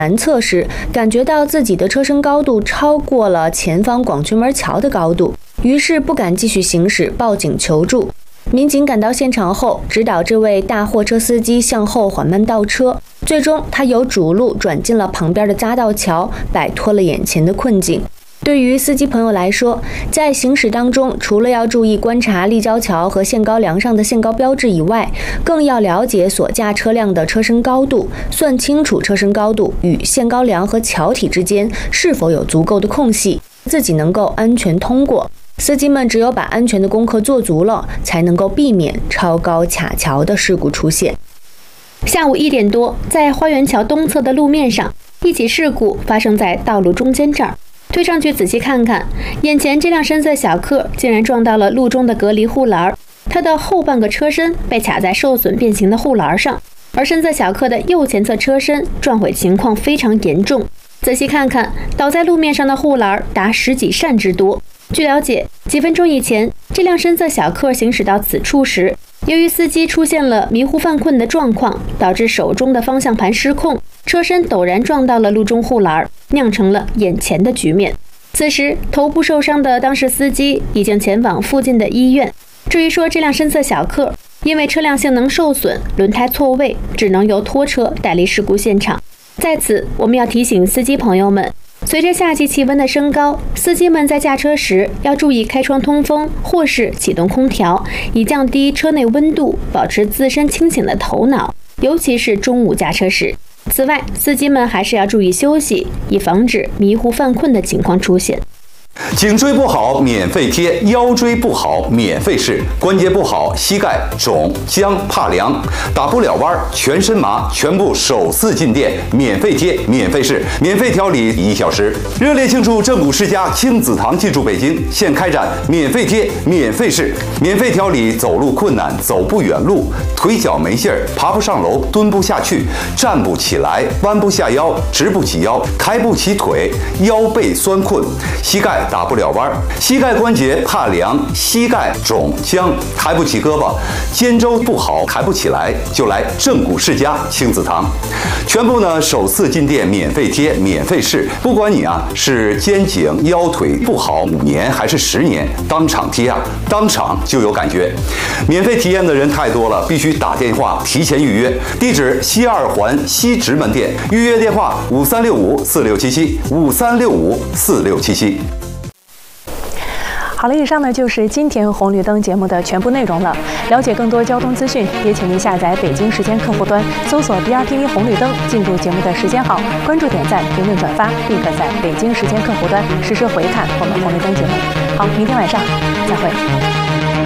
南侧时，感觉到自己的车身高度超过了前方广渠门桥的高度，于是不敢继续行驶，报警求助。民警赶到现场后，指导这位大货车司机向后缓慢倒车，最终他由主路转进了旁边的匝道桥，摆脱了眼前的困境。对于司机朋友来说，在行驶当中，除了要注意观察立交桥和限高梁上的限高标志以外，更要了解所驾车辆的车身高度，算清楚车身高度与限高梁和桥体之间是否有足够的空隙，自己能够安全通过。司机们只有把安全的功课做足了，才能够避免超高卡桥的事故出现。下午1点多，在花园桥东侧的路面上，一起事故发生在道路中间这儿。推上去仔细看看，眼前这辆深色小客竟然撞到了路中的隔离护栏，它的后半个车身被卡在受损变形的护栏上，而深色小客的右前侧车身撞毁情况非常严重。仔细看看，倒在路面上的护栏达10几扇之多。据了解，几分钟以前，这辆深色小客行驶到此处时，由于司机出现了迷糊犯困的状况，导致手中的方向盘失控，车身陡然撞到了路中护栏，酿成了眼前的局面。此时，头部受伤的当事司机已经前往附近的医院。至于说这辆深色小客，因为车辆性能受损，轮胎错位，只能由拖车带离事故现场。在此，我们要提醒司机朋友们，随着夏季气温的升高，司机们在驾车时要注意开窗通风或是启动空调，以降低车内温度，保持自身清醒的头脑，尤其是中午驾车时。此外，司机们还是要注意休息，以防止迷糊犯困的情况出现。 颈椎不好免费贴，腰椎不好免费试，关节不好膝盖肿僵怕凉打不了弯全身麻，全部首次进店免费贴免费试，免费调理1小时。热烈庆祝正骨世家亲子堂进驻北京，现开展免费贴免费试，免费调理走路困难、走不远路、腿脚没劲儿、爬不上楼、蹲不下去、站不起来、弯不下腰、直不起腰、抬不起腿、腰背酸困、膝盖打不了弯，膝盖关节怕凉，膝盖肿僵，抬不起胳膊，肩周不好，抬不起来，就来正骨世家亲子堂，全部呢首次进店免费贴免费试，不管你是肩颈腰腿不好5年还是10年，当场贴当场就有感觉。免费体验的人太多了，必须打电话提前预约。地址西2环西直门店，预约电话5365467753654677。 好了，以上呢就是今天红绿灯节目的全部内容了。了解更多交通资讯，也请您下载北京时间客户端，搜索 BRTV 红绿灯，进入节目的时间号，关注、点赞、评论、转发，并可在北京时间客户端实时回看我们红绿灯节目。好，明天晚上再会。